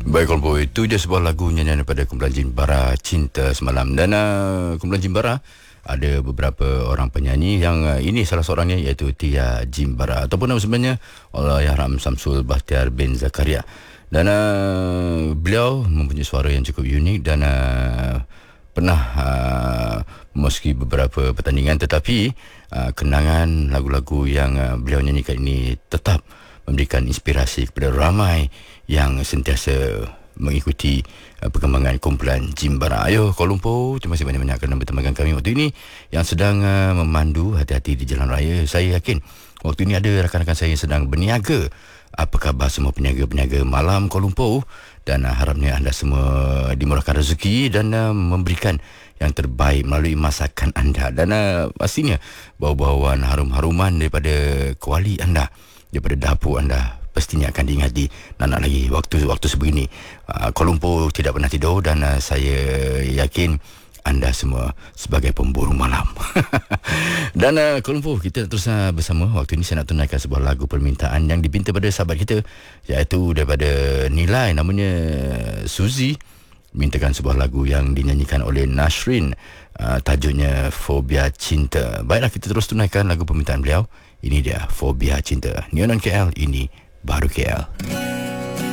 Baik Kolombo, itu je sebuah lagu nyanyian daripada kumpulan Jimbara Cinta Semalam. Dan kumpulan Jimbara ada beberapa orang penyanyi yang ini salah seorangnya iaitu Tia Jimbara ataupun nama sebenarnya Allahyarham Samsul Bahtiar bin Zakaria. Dan beliau mempunyai suara yang cukup unik dan pernah meski beberapa pertandingan, tetapi kenangan lagu-lagu yang beliau nyanyikan ini tetap memberikan inspirasi kepada ramai yang sentiasa mengikuti perkembangan kumpulan Jimbara. Ayo Kuala Lumpur, terima kasih banyak-banyak kerana bertemankan kami waktu ini yang sedang memandu hati-hati di jalan raya. Saya yakin waktu ini ada rakan-rakan saya yang sedang berniaga. Apa khabar semua peniaga-peniaga malam Kuala Lumpur? Dan harapnya anda semua dimurahkan rezeki dan memberikan yang terbaik melalui masakan anda. Dan pastinya bau-bauan harum-haruman daripada kuali anda, daripada dapur anda pastinya akan diingati nak lagi waktu sebegini. Kuala Lumpur tidak pernah tidur dan saya yakin anda semua sebagai pemburu malam. Dan Kuala Lumpur, kita terus bersama. Waktu ini saya nak tunaikan sebuah lagu permintaan yang dipinta pada sahabat kita, iaitu daripada Nilai, namanya Suzy, mintakan sebuah lagu yang dinyanyikan oleh Nasrin, tajuknya Fobia Cinta. Baiklah, kita terus tunaikan lagu permintaan beliau. Ini dia Fobia Cinta. Neonan KL, ini baru KL.